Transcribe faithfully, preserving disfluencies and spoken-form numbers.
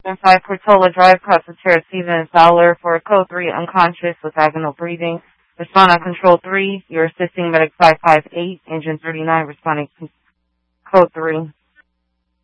And five, Portola Drive, Casa Terra, Steven Fowler for code three, unconscious with vaginal breathing. Respond on control three. You're assisting medic five five eight, engine thirty-nine, responding to code three.